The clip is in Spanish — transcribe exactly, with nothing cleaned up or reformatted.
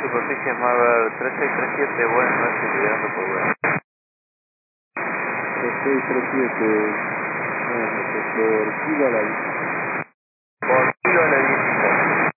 Superficie Marvel tres seis tres siete, buenas noches, llegando por web. tres seis tres siete, buenas noches, por Kilo Live.